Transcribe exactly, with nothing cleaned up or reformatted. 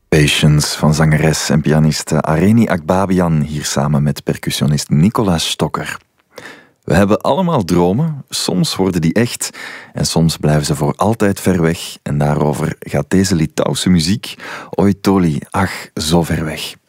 Patience van zangeres en pianiste Areni Akbabian, hier samen met percussionist Nicolas Stocker. We hebben allemaal dromen, soms worden die echt en soms blijven ze voor altijd ver weg. En daarover gaat deze Litouwse muziek, Oi toli, ach, zo ver weg.